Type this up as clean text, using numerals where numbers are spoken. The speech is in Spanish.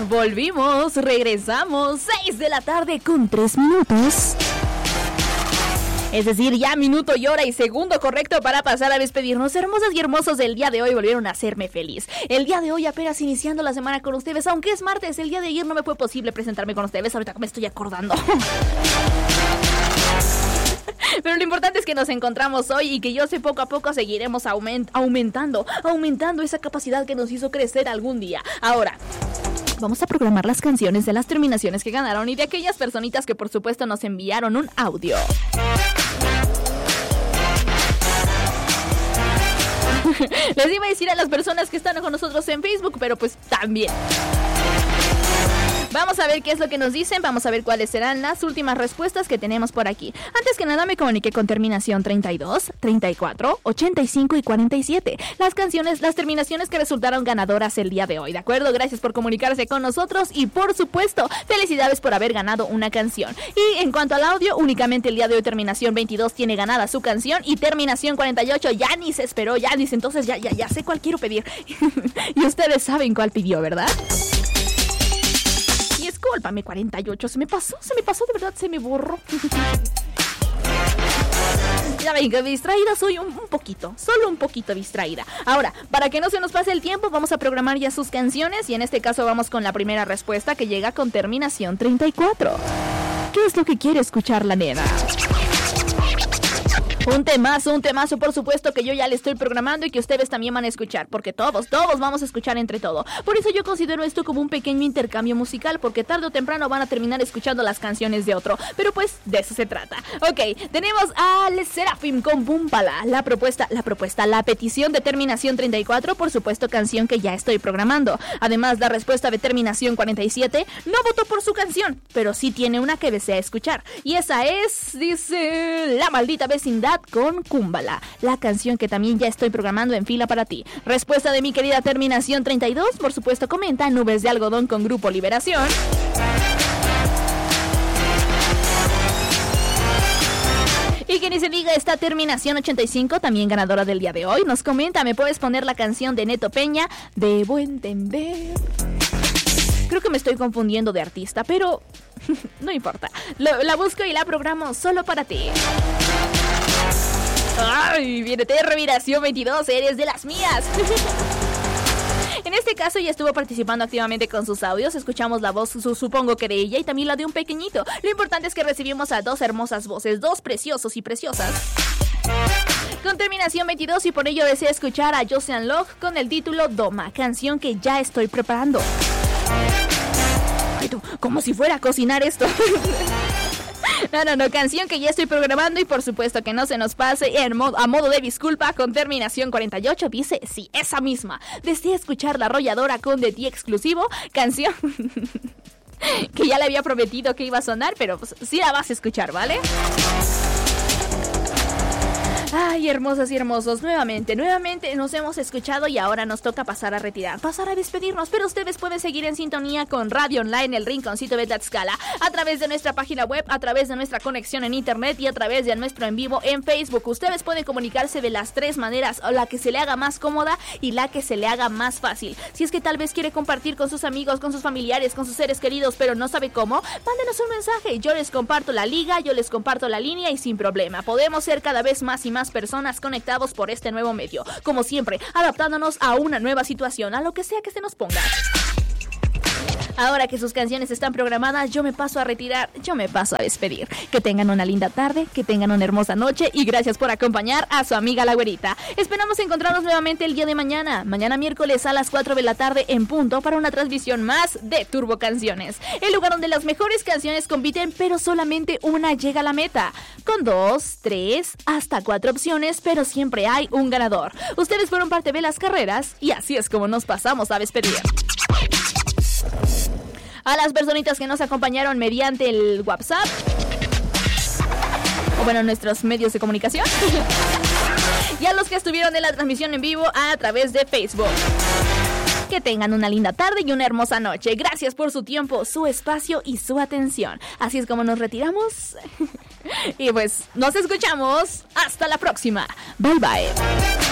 Volvimos, regresamos, 6 de la tarde con 3 minutos. Es decir, ya minuto y hora y segundo correcto para pasar a despedirnos. Hermosas y hermosos del día de hoy volvieron a hacerme feliz. El día de hoy apenas iniciando la semana con ustedes, aunque es martes, el día de ayer no me fue posible presentarme con ustedes, ahorita me estoy acordando. Pero lo importante es que nos encontramos hoy y que yo sé poco a poco seguiremos aumentando esa capacidad que nos hizo crecer algún día. Ahora, vamos a programar las canciones de las terminaciones que ganaron y de aquellas personitas que por supuesto nos enviaron un audio. Les iba a decir a las personas que están con nosotros en Facebook, pero pues también. Vamos a ver qué es lo que nos dicen, vamos a ver cuáles serán las últimas respuestas que tenemos por aquí. Antes que nada me comuniqué con terminación 32, 34, 85 y 47. Las terminaciones que resultaron ganadoras el día de hoy, ¿de acuerdo? Gracias por comunicarse con nosotros y por supuesto, felicidades por haber ganado una canción. Y en cuanto al audio, únicamente el día de hoy terminación 22 tiene ganada su canción y terminación 48 ya ni se esperó, ya dice, entonces ya sé cuál quiero pedir. Y ustedes saben cuál pidió, ¿verdad? Y discúlpame, 48, se me pasó, de verdad, se me borró. Ya ven que distraída soy un poquito, solo un poquito distraída. Ahora, para que no se nos pase el tiempo, vamos a programar ya sus canciones y en este caso vamos con la primera respuesta que llega con terminación 34. ¿Qué es lo que quiere escuchar la nena? Un temazo, por supuesto que yo ya le estoy programando y que ustedes también van a escuchar, porque todos vamos a escuchar entre todo. Por eso yo considero esto como un pequeño intercambio musical, porque tarde o temprano van a terminar escuchando las canciones de otro. Pero pues, de eso se trata. Ok, tenemos a Les Serafim con Búmbala, la petición de terminación 34, por supuesto canción que ya estoy programando. Además, la respuesta de terminación 47 no votó por su canción, pero sí tiene una que desea escuchar. Y esa es, dice, La Maldita Vecindad con Cúmbala, la canción que también ya estoy programando en fila para ti. Respuesta de mi querida terminación 32, por supuesto comenta Nubes de Algodón con Grupo Liberación. Y que ni se diga esta terminación 85, también ganadora del día de hoy, nos comenta, ¿me puedes poner la canción de Neto Peña? Debo entender. Creo que me estoy confundiendo de artista, pero no importa. La busco y la programo solo para ti. ¡Ay! Viene terminación 22, eres de las mías. En este caso ya estuvo participando activamente con sus audios. Escuchamos la voz, supongo que de ella, y también la de un pequeñito. Lo importante es que recibimos a dos hermosas voces, dos preciosos y preciosas. Con terminación 22 y por ello desea escuchar a Josean Log con el título Doma, canción que ya estoy preparando. Ay, tú, como si fuera a cocinar esto. No, canción que ya estoy programando y por supuesto que no se nos pase a modo de disculpa con terminación 48, dice, sí, esa misma. Desea escuchar La Arrolladora con de ti exclusivo, canción que ya le había prometido que iba a sonar, pero pues, sí la vas a escuchar, ¿vale? Ay, hermosas y hermosos, nuevamente nos hemos escuchado y ahora nos toca pasar a despedirnos, pero ustedes pueden seguir en sintonía con Radio Online, el Rinconcito de Tlaxcala, a través de nuestra página web, a través de nuestra conexión en internet y a través de nuestro en vivo en Facebook. Ustedes pueden comunicarse de las tres maneras, o la que se le haga más cómoda y la que se le haga más fácil. Si es que tal vez quiere compartir con sus amigos, con sus familiares, con sus seres queridos, pero no sabe cómo, mándenos un mensaje, yo les comparto la liga, yo les comparto la línea y sin problema. Podemos ser cada vez más y más personas conectados por este nuevo medio, como siempre, adaptándonos a una nueva situación, a lo que sea que se nos ponga. Ahora que sus canciones están programadas, yo me paso a retirar, yo me paso a despedir. Que tengan una linda tarde, que tengan una hermosa noche y gracias por acompañar a su amiga la güerita. Esperamos encontrarnos nuevamente el día de mañana miércoles a las 4 de la tarde en punto para una transmisión más de Turbo Canciones, el lugar donde las mejores canciones compiten, pero solamente una llega a la meta, con 2, 3, hasta 4 opciones, pero siempre hay un ganador. Ustedes fueron parte de las carreras y así es como nos pasamos a despedir. A las personitas que nos acompañaron mediante el WhatsApp, o bueno, nuestros medios de comunicación, y a los que estuvieron en la transmisión en vivo a través de Facebook. Que tengan una linda tarde y una hermosa noche. Gracias por su tiempo, su espacio y su atención. Así es como nos retiramos. Y pues, nos escuchamos. Hasta la próxima. Bye bye.